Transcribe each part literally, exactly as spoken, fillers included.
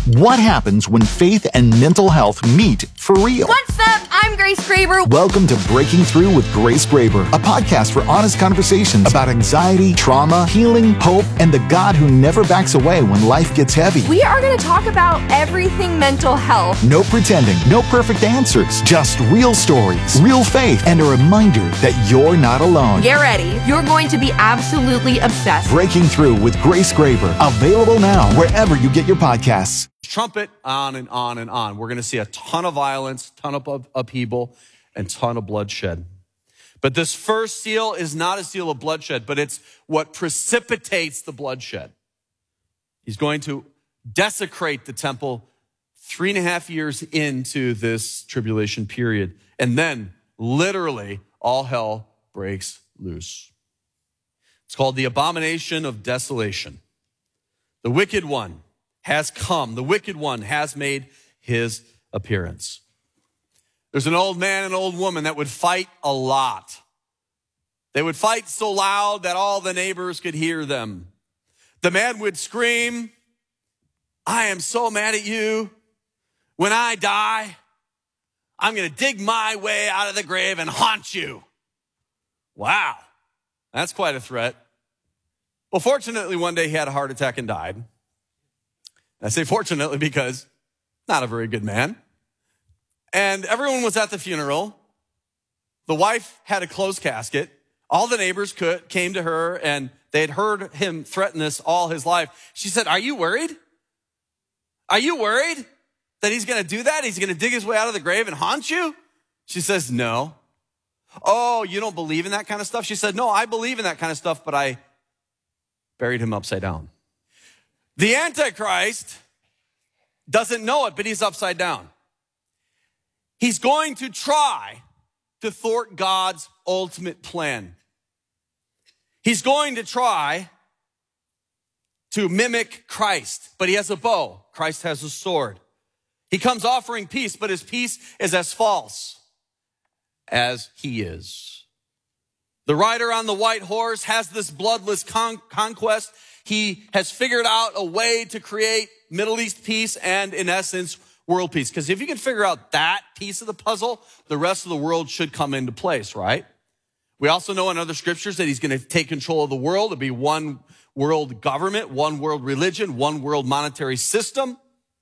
What happens when faith and mental health meet for real? What's up? I'm Grace Graber. Welcome to Breaking Through with Grace Graber, a podcast for honest conversations about anxiety, trauma, healing, hope, and the God who never backs away when life gets heavy. We are going to talk about everything mental health. No pretending, no perfect answers, just real stories, real faith, and a reminder that you're not alone. Get ready. You're going to be absolutely obsessed. Breaking Through with Grace Graber, available now wherever you get your podcasts. Trumpet, on and on and on. We're going to see a ton of violence, ton of up- upheaval, and ton of bloodshed. But this first seal is not a seal of bloodshed, but it's what precipitates the bloodshed. He's going to desecrate the temple three and a half years into this tribulation period. And then, literally, all hell breaks loose. It's called the abomination of desolation. The wicked one has come. The wicked one has made his appearance. There's an old man and an old woman that would fight a lot. They would fight so loud that all the neighbors could hear them. The man would scream, "I am so mad at you. When I die, I'm going to dig my way out of the grave and haunt you." Wow, that's quite a threat. Well, fortunately, one day he had a heart attack and died. I say fortunately because not a very good man. And everyone was at the funeral. The wife had a closed casket. All the neighbors could, came to her, and they had heard him threaten this all his life. She said, "Are you worried? Are you worried that he's going to do that? He's going to dig his way out of the grave and haunt you?" She says, "No." "Oh, you don't believe in that kind of stuff?" She said, "No, I believe in that kind of stuff, but I buried him upside down." The Antichrist doesn't know it, but he's upside down. He's going to try to thwart God's ultimate plan. He's going to try to mimic Christ, but he has a bow. Christ has a sword. He comes offering peace, but his peace is as false as he is. The rider on the white horse has this bloodless con- conquest. He has figured out a way to create Middle East peace and, in essence, world peace. Because if you can figure out that piece of the puzzle, the rest of the world should come into place, right? We also know in other scriptures that he's going to take control of the world. It'll be one world government, one world religion, one world monetary system.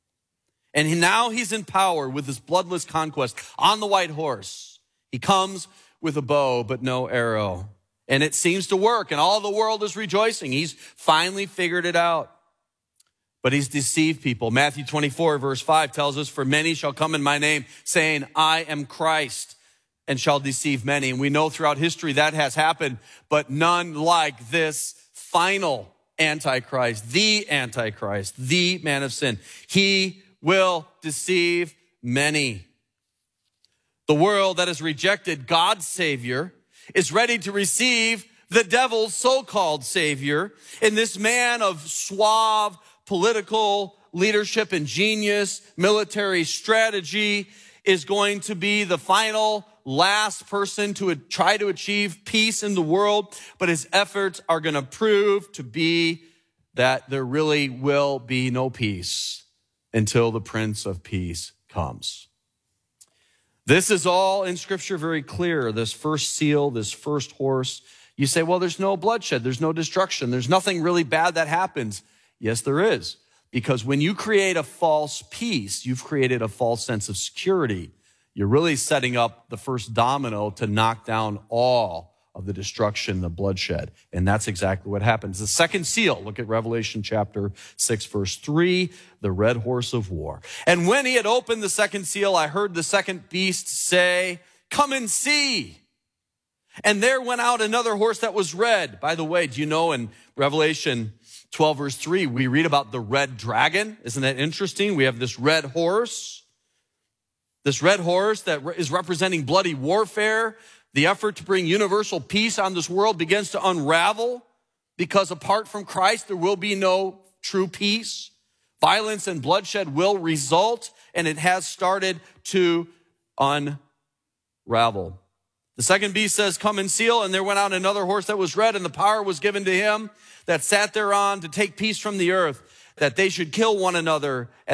And he, now he's in power with this bloodless conquest on the white horse. He comes with a bow, but no arrow. And it seems to work, and all the world is rejoicing. He's finally figured it out. But he's deceived people. Matthew twenty-four, verse five tells us, "For many shall come in my name, saying, I am Christ, and shall deceive many." And we know throughout history that has happened, but none like this final Antichrist, the Antichrist, the man of sin. He will deceive many. The world that has rejected God's Savior is ready to receive the devil's so-called Savior. And this man of suave political leadership and genius, military strategy, is going to be the final, last person to try to achieve peace in the world. But his efforts are going to prove to be that there really will be no peace until the Prince of Peace comes. This is all in Scripture very clear. This first seal, this first horse. You say, well, there's no bloodshed. There's no destruction. There's nothing really bad that happens. Yes, there is. Because when you create a false peace, you've created a false sense of security. You're really setting up the first domino to knock down all of the destruction, the bloodshed. And that's exactly what happens. The second seal, look at Revelation chapter six, verse three, the red horse of war. "And when he had opened the second seal, I heard the second beast say, 'Come and see.' And there went out another horse that was red." By the way, do you know in Revelation twelve, verse three, we read about the red dragon? Isn't that interesting? We have this red horse. This red horse that is representing bloody warfare. The effort to bring universal peace on this world begins to unravel because apart from Christ, there will be no true peace. Violence and bloodshed will result, and it has started to unravel. The second beast says, "Come and seal." And there went out another horse that was red, and the power was given to him that sat thereon to take peace from the earth, that they should kill one another.